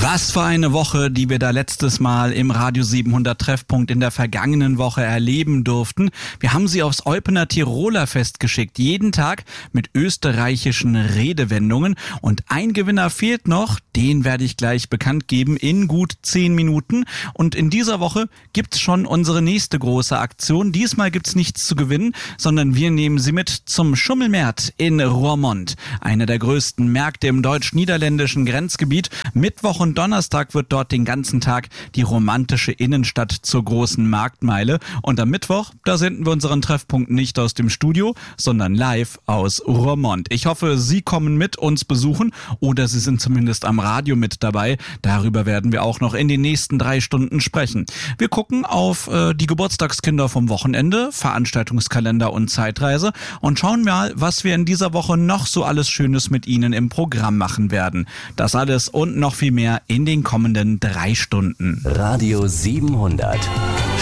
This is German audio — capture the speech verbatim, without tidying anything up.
Was für eine Woche, die wir da letztes Mal im Radio siebenhundert Treffpunkt in der vergangenen Woche erleben durften. Wir haben sie aufs Eupener Tiroler Fest geschickt, jeden Tag mit österreichischen Redewendungen. Und ein Gewinner fehlt noch, den werde ich gleich bekannt geben in gut zehn Minuten. Und in dieser Woche gibt's schon unsere nächste große Aktion. Diesmal gibt's nichts zu gewinnen, sondern wir nehmen Sie mit zum Schummelmärt in Roermond, einer der größten Märkte im deutsch-niederländischen Grenzgebiet. Mittwoch und Donnerstag wird dort den ganzen Tag die romantische Innenstadt zur großen Marktmeile. Und am Mittwoch, da senden wir unseren Treffpunkt nicht aus dem Studio, sondern live aus Roermond. Ich hoffe, Sie kommen mit uns besuchen oder Sie sind zumindest am Radio mit dabei. Darüber werden wir auch noch in den nächsten drei Stunden sprechen. Wir gucken auf äh, die Geburtstagskinder vom Wochenende, Veranstaltungskalender und Zeitreise und schauen mal, was wir in dieser Woche noch so alles Schönes mit Ihnen im Programm machen werden. Das alles und noch viel mehr in den kommenden drei Stunden. Radio siebenhundert.